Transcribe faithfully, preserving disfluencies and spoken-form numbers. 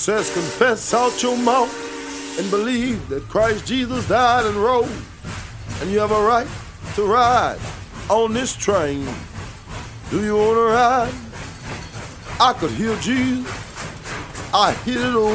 says confess out your mouth and believe that Christ Jesus died and rose, and you have a right to ride on this train. Do you want to ride? I could hear Jesus. I hit it